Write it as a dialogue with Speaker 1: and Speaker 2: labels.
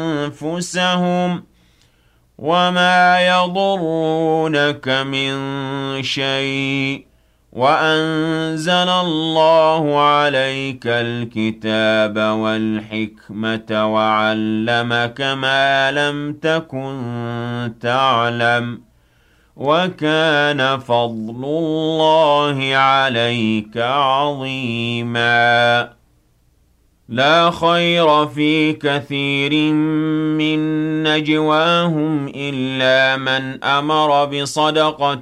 Speaker 1: أنفسهم وما يضرونك من شيء وأنزل الله عليك الكتاب والحكمة وعلمك ما لم تكن تعلم وكان فضل الله عليك عظيما لا خير في كثير من نجواهم إلا من أمر بصدقة